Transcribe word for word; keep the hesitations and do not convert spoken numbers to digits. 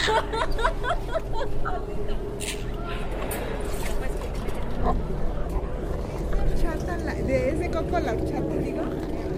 Horchata, la- de ese coco la horchata, digo.